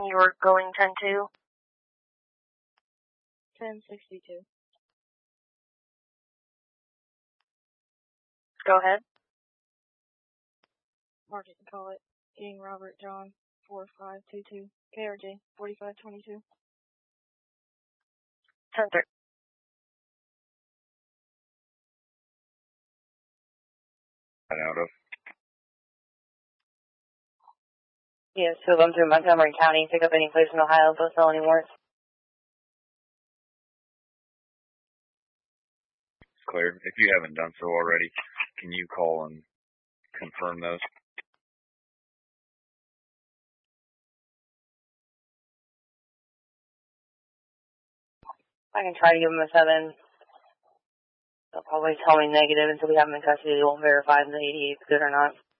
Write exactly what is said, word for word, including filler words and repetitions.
You're going ten two. ten sixty-two. Go ahead. Market and call it King Robert John four five two two. K R J forty-five twenty-two. ten three. Out of. Yes, so I'm through Montgomery County. Pick up any place in Ohio, don't sell any more. It's clear. If you haven't done so already, can you call and confirm those? I can try to give them a seven. They'll probably tell me negative until we have them in custody. They won't verify if the eighty-eight is good or not.